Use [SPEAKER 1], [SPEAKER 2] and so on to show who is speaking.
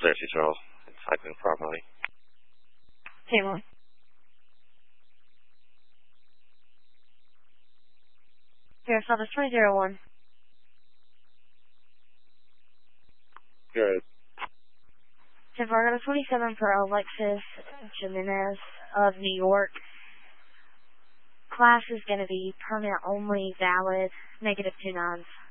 [SPEAKER 1] Cersei Charles. It's cycling properly.
[SPEAKER 2] Table. Here, Southwest 2001.
[SPEAKER 1] Good.
[SPEAKER 2] San Fargo 27 for Alexis Jimenez of New York. Class is going to be permit only, valid, -2 nines.